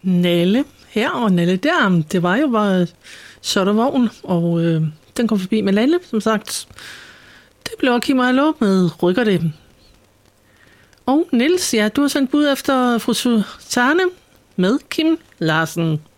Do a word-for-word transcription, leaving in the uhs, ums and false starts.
Nalle her og Nalle der. Det var jo bare så der vogn, og øh, den kom forbi med Nalle, som sagt. Det blev Kim og Hallo med Rykker det. Og Niels, ja, du har sendt bud efter fru Susanne med Kim Larsen.